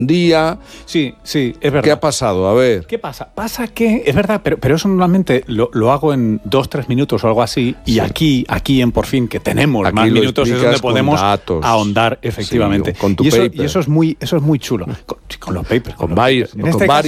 día. Sí, es verdad. ¿Qué ha pasado? A ver. ¿Qué pasa? Pasa que, es verdad, pero eso normalmente lo hago en 2-3 minutos o algo así, y aquí en Por Fin, que tenemos Aquí más lo minutos, es donde explicas podemos con datos. ahondar, efectivamente. Sí, con tu y paper. eso es muy chulo. Con los papers. Con varios. En este caso,